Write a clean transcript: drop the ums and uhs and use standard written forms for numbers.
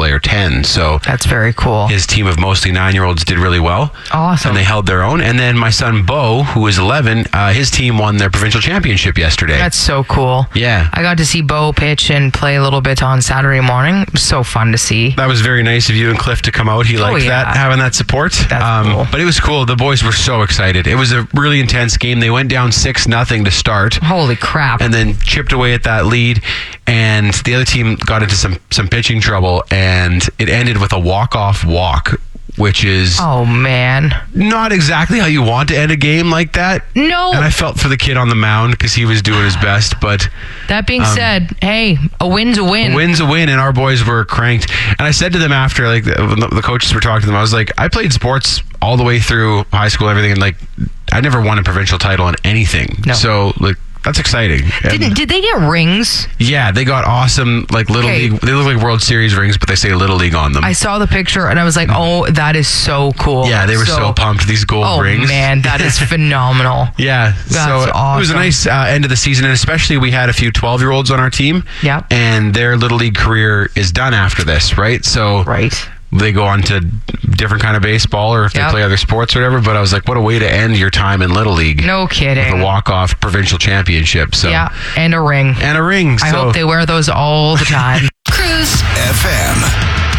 play are 10. So That's very cool. his team of mostly 9-year-olds did really well. Awesome. And they held their own. And then my son, Bo, who is 11, his team won their provincial championship yesterday. That's so cool. Yeah. I got to see Bo pitch and play a little bit on Saturday morning. It was so fun to see. That was very nice of you and Cliff to come out. He liked that, having that support. That's cool. But it was cool. The boys were so excited. It was a really intense game. They went down 6-0 to start. Holy crap. And then chipped away at that lead. And the other team got into some pitching trouble. And it ended with a walk-off walk, which is Oh, man. not exactly how you want to end a game like that. No. And I felt for the kid on the mound because he was doing his best. But That being said, hey, a win's a win. a win's a win, and our boys were cranked. And I said to them after, like, the coaches were talking to them, I was like, I played sports all the way through high school and everything, and, like, I never won a provincial title in anything. No. So, like, that's exciting. And Did they get rings? yeah, they got awesome, like, Little Okay. League. They look like World Series rings, but they say Little League on them. I saw the picture and I was like, oh, that is so cool. yeah, they were so pumped, these gold rings. Oh, man, that is phenomenal. Yeah, so it was a awesome. nice end of the season, and especially we had a few 12-year-olds on our team. Yeah. And their Little League career is done after this, right? So Right. they go on to different kind of baseball, or if they Yep. play other sports or whatever. But I was like, what a way to end your time in Little League. No kidding. The walk-off provincial championship. So Yeah, and a ring. and a ring. I so hope they wear those all the time. Cruise FM.